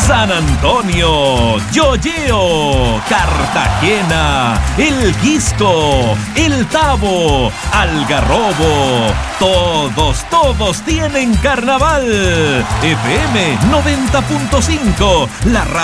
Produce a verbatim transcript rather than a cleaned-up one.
San Antonio, Yoyeo, Cartagena, El Quisco, El Tabo, Algarrobo. Todos, todos tienen carnaval. F M noventa punto cinco, la radio